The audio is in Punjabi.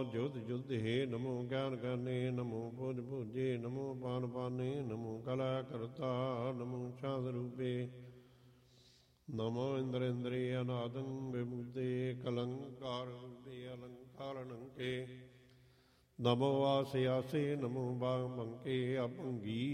ਜੁਧ ਜੁਧੇ ਨਮੋ ਗਿਆਨ ਗਾਨੇ ਨਮੋ ਭੋਜ ਭੋਜੇ ਨਮੋ ਪਾਨ ਪਾਨੇ ਨਮੋ ਕਲਾ ਕਰਤਾ ਨਮੋ ਸ਼ਾਦ ਰੂਪੇ ਨਮੋ ਇੰਦਰ ਇੰਦਰੀ ਅਨਾਦੰ ਵਿਮੁਕਤੇ ਕਲੰਕਾਰ ਰੂਪੇ ਅਲੰਕਾਰ ਅਲੰਕੇ ਨਮੋ ਆਸੇ ਆਸੇ ਨਮੋ ਬਾਗ ਬੰਕੇ ਅਭੰਗੀ